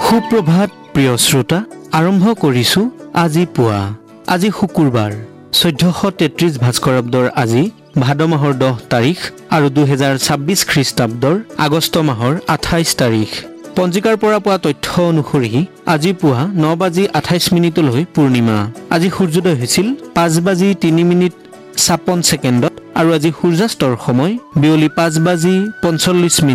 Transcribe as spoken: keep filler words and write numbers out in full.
সুপ্ৰভাত প্ৰিয় শ্ৰোতা, আৰম্ভ কৰিছো আজি পুৱা। আজি শুকুৰবাৰ চৈধ্যশ তেত্ৰিশ ভাস্কৰাব্দৰ আজি ভাদ মাহৰ দহ তাৰিখ আৰু দুহেজাৰ ছাব্বিছ খ্ৰীষ্টাব্দৰ আগষ্ট মাহৰ আঠাইছ তাৰিখ। পঞ্জিকাৰ পৰা পোৱা তথ্য অনুসৰি আজি পুৱা ন বাজি আঠাইছ মিনিটলৈ পূৰ্ণিমা। আজি সূৰ্যোদয় হৈছিল পাঁচ বাজি তিনি মিনিট ছাপন্ন ছেকেণ্ডত আৰু আজি সূৰ্যাস্তৰ সময় বিয়লি পাঁচ বাজি পঞ্চল্লিছ মিনিট।